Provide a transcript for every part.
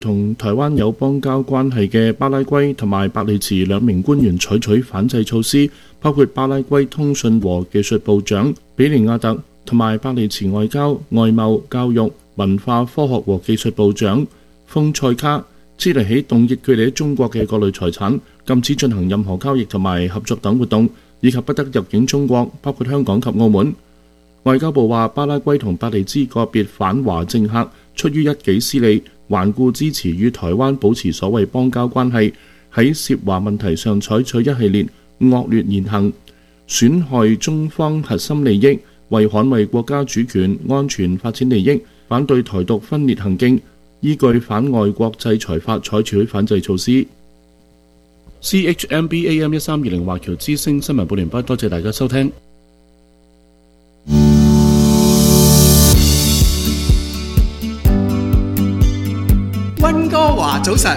同台灣有邦交關係嘅巴拉圭同埋伯利茲兩名官員採取反制措施，包括巴拉圭通訊和技術部長比利亞特同埋伯利茲外交、外貿、教育、文化、科學和技術部長豐塞卡，即日起凍結佢哋喺中國嘅各類財產，禁止進行任何交易同埋合作等活動，以及不得入境中國，包括香港及澳門。外交部話，巴拉圭同伯利茲個別反華政客出於一己私利，頑固支持與台灣保持所謂邦交關係，喺涉華問題上採取一系列惡劣言行，損害中方核心利益，為捍衛國家主權、安全、發展利益，反對台獨分裂行徑，依據反外國制裁法採取反制措施。CHMB AM 1320華僑之聲新聞報完畢，多謝大家收聽。 溫哥華早晨，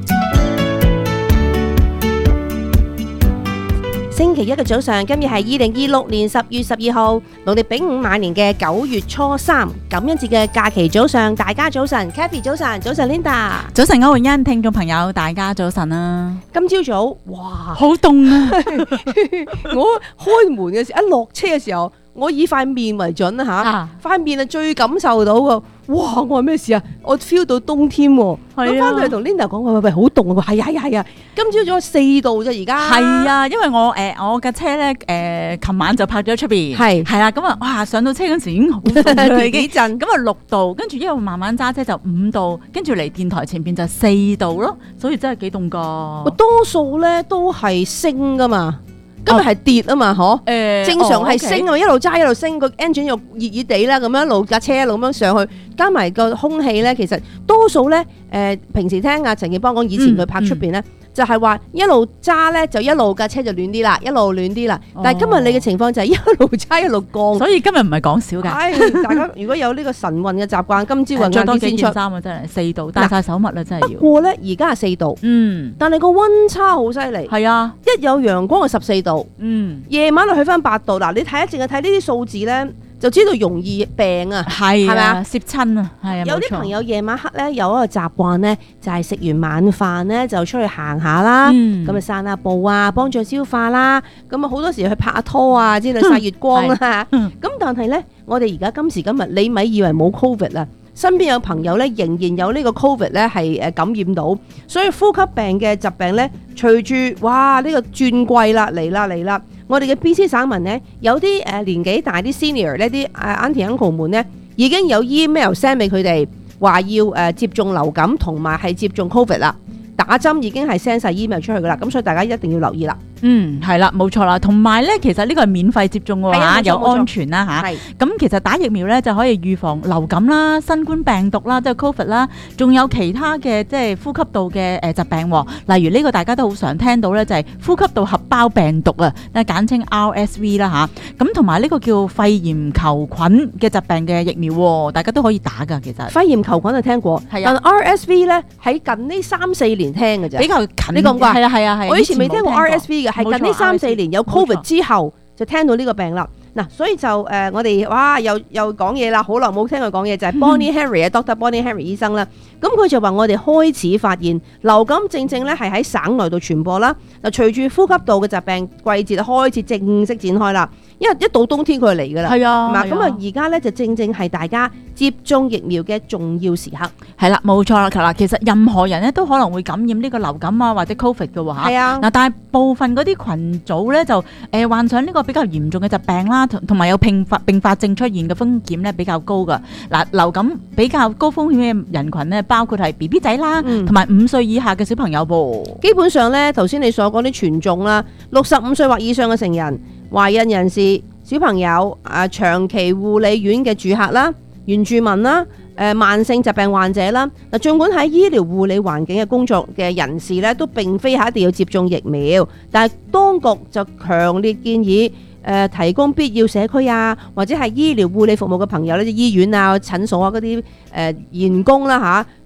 星期一嘅早上，今日係2026年10月12號，農曆丙午晚年嘅9月初3，感恩節嘅假期早上，大家早晨 ，Kathy 早晨，早晨 Linda， 早晨歐詠欣，聽眾朋友大家早晨啊！ 今朝早，哇， 好凍啊！ 我開門嘅時候，一落車嘅時候，我以塊面為準啦嚇，塊面係最感受到嘅。哇！我話咩事啊？我 feel 到冬天喎。咁翻到去同 Linda 講，喂，好凍啊！係啊係啊，今朝早4度啫，而家。 係啊，因為我架車咧琴晚就泊咗出邊。係啦，咁啊，哇！上到車嗰時已經好凍啦，已經震。咁啊6度，跟住一路慢慢揸車就5度，跟住嚟電台前邊就4度咯，所以真係幾凍㗎。 多數咧都係升㗎嘛。今日係跌啊嘛，嗬？正常係升啊，一路揸一路升，個 engine 又熱熱地啦，咁樣一路架車一路咁樣上去，加埋個空氣咧，其實多數咧，平時聽阿陳健邦講，以前佢拍出邊咧，就係話一路揸咧就一路架車就暖啲啦，一路暖啲啦。但係今日你嘅情況就係一路揸一路降， 所以今日唔係講笑㗎。 係大家如果有呢個晨運嘅習慣，今朝運着多幾件衫啊，真係4度，戴晒手襪啦，真係要。 不過咧，而家係4度，但係個溫差好犀利。係啊，一有陽光就14度，夜晚就去翻8度。嗱，你睇淨係睇呢啲數字咧，就知道容易病啊，係咪啊？攝親啊，係啊。有啲朋友夜晚黑咧有一個習慣咧，就係食完晚飯咧就出去行下啦，咁啊散下步啊，幫助消化啦。咁啊好多時去拍下拖啊之類曬月光啦。咁但係咧，我哋而家今時今日，你咪以為冇 Covid 啦，身邊有朋友咧仍然有呢個 Covid 咧係感染到，所以呼吸病嘅疾病咧，隨住哇呢個轉季啦嚟啦。我哋嘅 BC 省民咧，有啲年紀大啲 senior 呢啲auntie uncle 們咧，已經有 email send 俾佢哋，話要接種流感同埋係接種 Covid 啦，打針已經係 send 晒 email 出去噶啦，咁所以大家一定要留意啦。係啦，冇錯啦。同埋咧，其實呢個係免費接種嘅話，有安全啦嚇。咁其實打疫苗咧就可以預防流感啦、新冠病毒啦，即係 Covid 啦，仲有其他嘅即係呼吸道嘅疾病。例如呢個大家都好常聽到咧，就係呼吸道合胞病毒啊，簡稱 RSV 啦嚇。咁同埋呢個叫肺炎球菌嘅疾病嘅疫苗，大家都可以打㗎。其實肺炎球菌就聽過，但 RSV 咧喺近呢3-4年聽嘅啫，比較近。你講過係啊，我以前未聽過 RSV 嘅。係近呢3-4年有 Covid 之後就聽到呢個病啦。嗱，所以就我哋哇又講嘢啦，好耐冇聽佢講嘢，就係 Bonnie Henry 啊，Dr. Bonnie Henry 醫生啦。咁佢就話我哋開始發現流感正咧係喺省內度傳播啦。嗱，隨住呼吸道嘅疾病季節開始正式展開啦，因為一到冬天佢就嚟噶啦。係啊，咁啊而家咧就正係大家接種疫苗嘅重要時刻。係啦，冇錯啦。嗱，其實任何人咧都可能會感染呢個流感啊或者 Covid 嘅喎嚇。係啊。嗱，但係部分嗰啲群組咧就患上呢個比較嚴重嘅疾病啦。同埋有併發症出現嘅風險咧比較高噶。嗱，流感比較高風險嘅人群咧，包括係 BB 仔啦，同埋5歲以下嘅小朋友噃。基本上咧，頭先你所講啲群眾啦，65歲或以上嘅成人、懷孕人士、小朋友、長期護理院嘅住客啦、原住民啦、慢性疾病患者啦。嗱，儘管喺醫療護理環境嘅工作嘅人士咧，都並非係一定要接種疫苗，但係當局就強烈建議提供必要社區啊，或者係醫療護理服務嘅朋友咧，醫院啊、診所啊嗰啲員工啦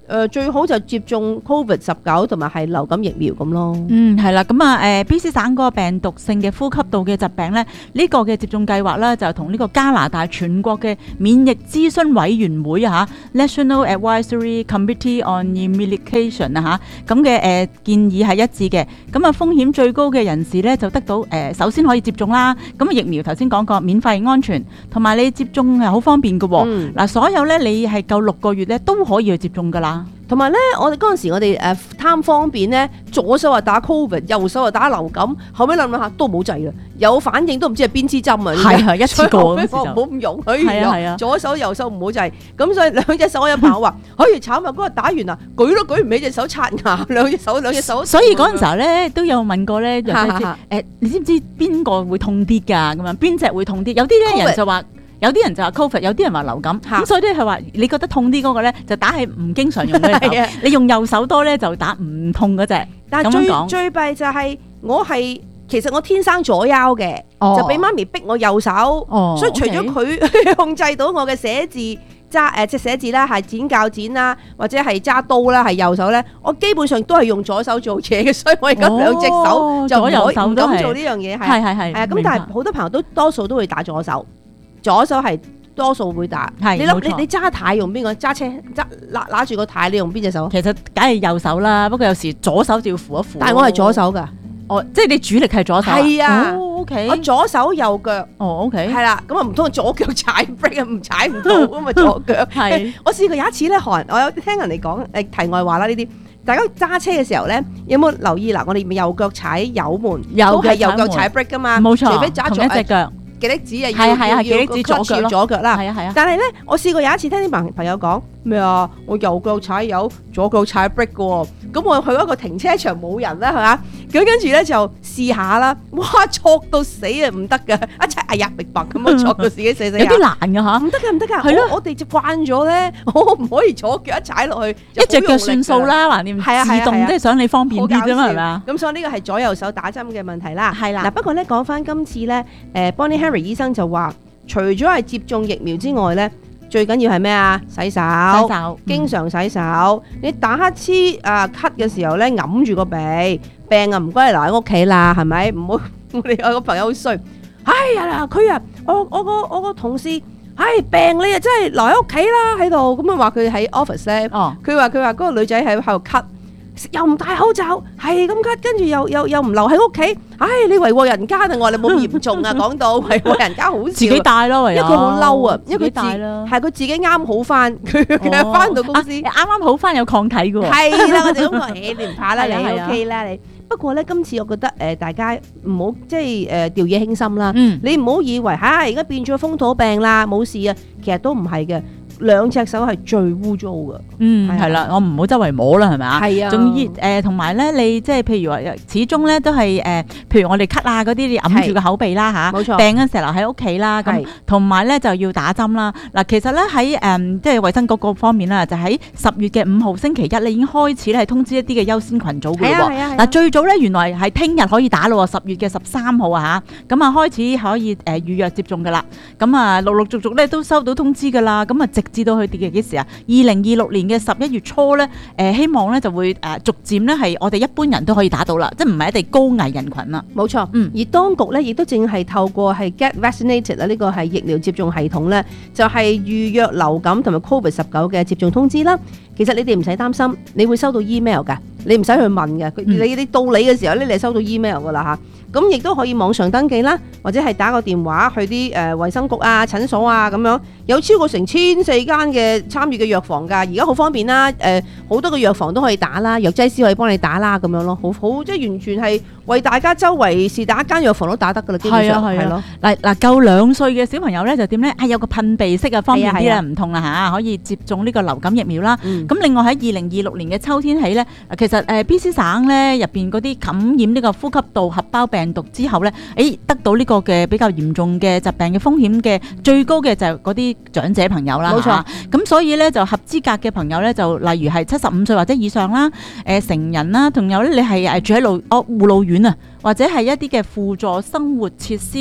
最好就接種 COVID-19 同埋係流感疫苗咁咯。 係啦，咁啊BC 省嗰個病毒性嘅呼吸道嘅疾病咧，呢個嘅接種計劃咧就同呢個加拿大全國嘅免疫諮詢委員會啊 National Advisory Committee on Immunization 啊咁嘅建議係一致嘅。咁啊風險最高嘅人士咧就得到首先可以接種啦。咁疫苗頭先講過免費安全，同埋你接種係好方便嘅喎。嗱，所有咧你係夠6個月咧都可以去接種㗎啦。 同埋咧，我哋嗰陣時我哋貪方便咧，左手話打 Covid， 右手話打流感，後尾諗下都冇掣啦，有反應都唔知係邊支針啊！ 係一次過嗰時就唔好咁用，左手右手唔好掣，咁所以兩隻手我有朋友話，可以慘啊！嗰日打完啊，舉都舉唔起隻手刷牙，兩隻手。 所以嗰陣時候咧都有問過咧，你知唔知邊個會痛啲㗎？咁樣邊隻會痛啲？有啲人就話。有啲人就話 Covid， 有啲人話流感，咁所以咧係話你覺得痛啲嗰個咧就打係唔經常用嘅手，你用右手多咧就打唔痛嗰隻。 但係最弊就係其實我天生左腰嘅，就俾媽咪逼我右手，所以除咗佢控制到我嘅寫字揸即係寫字啦，係剪鉸剪啦，或者係揸刀啦，係右手咧，我基本上都係用左手做嘢嘅，所以我而家兩隻手就唔敢做呢樣嘢。係啊，咁但係好多朋友都多數都會打左手。左手係多數會打，你揸軚用邊個？揸車拿住個軚，你用邊隻手？ 其實梗係右手啦，不過有時左手就要扶一扶。 但係我係左手㗎， 即係你主力係左手。 係啊 ，OK， 我左手右腳。 OK， 係啦，咁啊唔通左腳踩 brake 唔踩唔到咁嘛？左腳係。我試過有一次咧，我有聽人哋講題外話啦呢啲。大家揸車嘅時候咧，有冇留意嗱？我哋右腳踩油門，都係右腳踩 brake 㗎嘛。 冇錯， 除非揸同一隻腳。 幾粒子啊，幾粒子左腳啦。但係咧，我試過有一次聽啲朋友講咩啊？我右腳踩油，左腳踩 brake 嘅喎。咁我去一個停車場冇人啦，係嘛？咁跟住咧就試下啦。哇，挫到死啊，唔得㗎！一齊哎呀，明白咁樣挫到自己死。有啲難㗎嚇。 唔得㗎。係咯，我哋就慣咗咧，我唔可以左腳一踩落去， 一隻腳算數啦，橫掂自動即係想你方便啲啫嘛，係咪啊？ 咁所以呢個係左右手打針嘅問題啦。 係啦。 嗱，不過咧講翻今次咧，Bonnie Henry 醫生就話，除咗係接種疫苗之外咧，最緊要係咩啊？洗手，經常洗手。你打乞嗤咳嘅時候咧，揞住個鼻，病啊唔該你留喺屋企啦，係咪？唔好我哋有個朋友好衰，哎呀佢啊，我個同事，病你啊真係留喺屋企啦喺度，咁啊話佢喺 office 咧，佢話嗰個女仔喺度咳。又唔戴口罩，係咁咳，跟住又唔留喺屋企，你為禍人家啊！我話你冇咁嚴重啊，講到為禍人家好少， 自己帶咯，因為佢好嬲啊，因為佢自己啱好翻，佢翻到公司啱啱好翻有抗體嘅喎， 係啦，我哋咁講，你唔怕啦，你 OK 啦你。不過咧，今次我覺得大家唔好即係掉以輕心啦，你唔好以為而家變咗風土病啦，冇事啊，其實都唔係嘅。兩隻手係最污糟嘅， 係啦，我唔好周圍摸啦，係咪啊？ 係啊， 仲要同埋咧，你即係譬如話，始終咧都係譬如我哋咳啊嗰啲，你揞住個口鼻啦嚇，冇錯，病嗰陣時留喺屋企啦，咁同埋咧就要打針啦。嗱，其實咧喺即係衛生局嗰方面啦，就喺10月嘅5號星期一咧已經開始咧係通知一啲嘅優先群組嘅喎。嗱，最早咧原來係聽日可以打咯，10月嘅13號啊嚇，咁啊開始可以預約接種㗎啦。咁啊陸陸續續咧都收到通知㗎啦，咁啊至到去幾時啊？2026年嘅11月初咧，希望咧就會逐漸咧係我哋一般人都可以打到啦，即係唔係一定高危人群啦。 冇錯，而當局咧亦都淨係透過係 Get Vaccinated 啦，呢個係疫苗接種系統咧，就係預約流感同埋 COVID-19嘅接種通知啦。其實你哋唔使擔心，你會收到 email 㗎，你唔使去問嘅。你到你嘅時候咧，你收到 email 㗎啦嚇。咁亦都可以網上登記啦，或者係打個電話去啲衛生局啊、診所啊咁樣，有超過成14間嘅參與嘅藥房㗎，而家好方便啦。好多個藥房都可以打啦，藥劑師可以幫你打啦咁樣咯，好即係完全係為大家周圍是打一間藥房都打得㗎啦，基本上係咯。 嗱夠2歲嘅小朋友咧就點咧？有個噴鼻式啊，方便啲啦，唔痛啦嚇，可以接種呢個流感疫苗啦。咁另外喺2026年嘅秋天起咧，其實BC 省咧入邊嗰啲感染呢個呼吸道合胞病毒之後咧，得到呢個嘅比較嚴重嘅疾病嘅風險嘅最高嘅就係嗰啲長者朋友啦，冇錯。咁所以咧就合資格嘅朋友咧就例如係75歲或者以上啦，成人啦，仲有咧你係住喺護老院啊，或者係一啲嘅輔助生活設施，即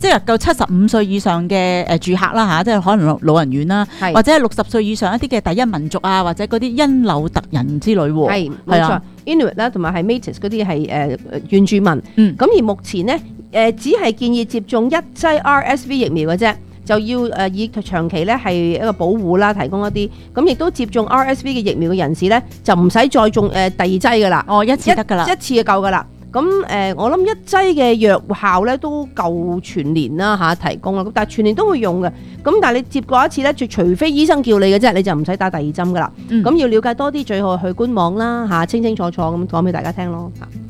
即係夠75歲以上嘅住客啦嚇，即係可能老人院啦，或者係60歲以上一啲嘅第一民族啊，或者嗰啲因紐特人之類喎。 係冇錯，Inuit 啦同埋係 Métis 嗰啲係原住民。咁而目前呢，只係建議接種1劑 RSV 疫苗嘅啫。就要以長期咧係一個保護啦，提供一啲咁，亦都接種 RSV 嘅疫苗嘅人士咧，就唔使再種第二劑噶啦。 一次得噶啦， 一次就夠噶啦。咁我諗1劑嘅藥效咧都夠全年啦提供啦。但係全年都會用嘅。咁但係你接過一次咧，除非醫生叫你嘅啫，你就唔使打第二針噶啦。咁要了解多啲，最好去官網啦清清楚楚咁講俾大家聽咯。